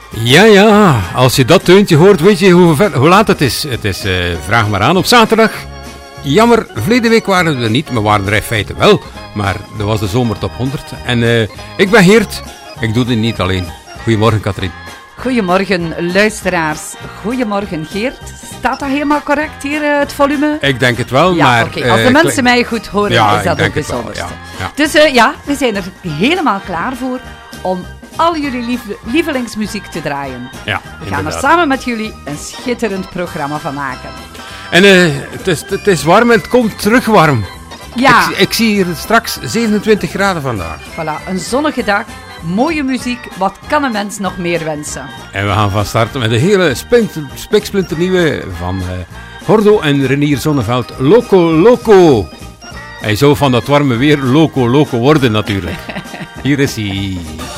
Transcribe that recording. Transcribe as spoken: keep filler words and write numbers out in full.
Ja, ja, als je dat deuntje hoort, weet je hoe, ver, hoe laat het is. Het is, uh, vraag maar aan, op zaterdag. Jammer, verleden week waren we er niet, we waren er in feite wel. Maar dat was de zomertop honderd. En uh, ik ben Geert, ik doe dit niet alleen. Goedemorgen, Katrien. Goedemorgen, luisteraars. Goedemorgen, Geert. Staat dat helemaal correct hier, uh, het volume? Ik denk het wel, ja, maar... Okay. Als de uh, mensen mij goed horen, ja, is dat het bijzonderste. Ja, ja. Dus uh, ja, we zijn er helemaal klaar voor om al jullie lief, lievelingsmuziek te draaien. Ja, we gaan er samen met jullie een schitterend programma van maken. En uh, het, is, het is warm en het komt terug warm. Ja. Ik, ik zie hier straks zevenentwintig graden vandaag. Voilà, een zonnige dag, mooie muziek, wat kan een mens nog meer wensen? En we gaan van starten met de hele spiksplinternieuwe van uh, Hordo en Renier Zonneveld, Loco Loco. Hij zou van dat warme weer Loco Loco worden natuurlijk. Hier is hij.